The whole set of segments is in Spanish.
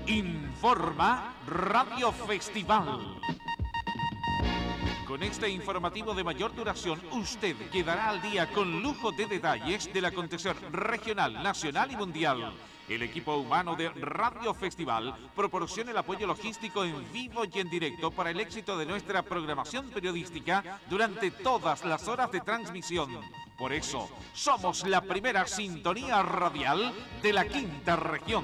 Informa Radio Festival. Con este informativo de mayor duración, usted quedará al día con lujo de detalles del acontecer regional, nacional y mundial. El equipo humano de Radio Festival proporciona el apoyo logístico en vivo y en directo para el éxito de nuestra programación periodística durante todas las horas de transmisión. Por eso, somos la primera sintonía radial de la quinta región.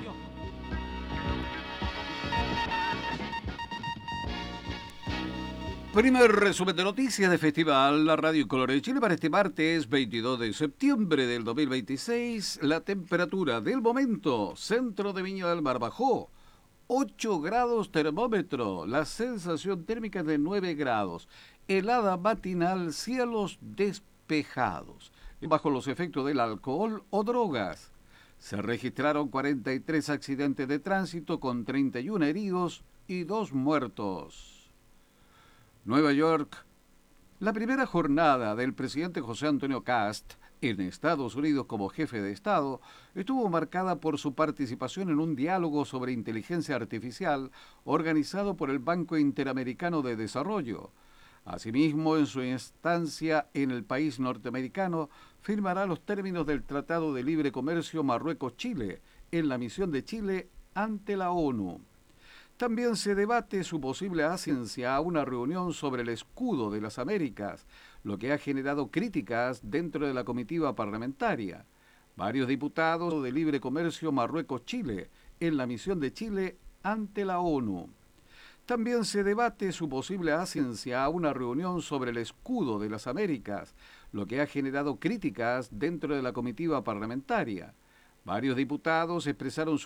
Primer resumen de noticias de Festival, la Radio Color de Chile para este martes 22 de septiembre del 2026. La temperatura del momento, centro de Viña del Mar bajó 8 grados termómetro, la sensación térmica de 9 grados, helada matinal, cielos despejados. Bajo los efectos del alcohol o drogas, se registraron 43 accidentes de tránsito con 31 heridos y 2 muertos. Nueva York. La primera jornada del presidente José Antonio Kast en Estados Unidos como jefe de Estado estuvo marcada por su participación en un diálogo sobre inteligencia artificial organizado por el Banco Interamericano de Desarrollo. Asimismo, en su estancia en el país norteamericano, firmará los términos del Tratado de Libre Comercio Marruecos-Chile en la misión de Chile ante la ONU. También se debate su posible asistencia a una reunión sobre el escudo de las Américas, lo que ha generado críticas dentro de la comitiva parlamentaria. Varios diputados de Libre Comercio Marruecos-Chile en la misión de Chile ante la ONU. También se debate su posible asistencia a una reunión sobre el escudo de las Américas, lo que ha generado críticas dentro de la comitiva parlamentaria. Varios diputados expresaron su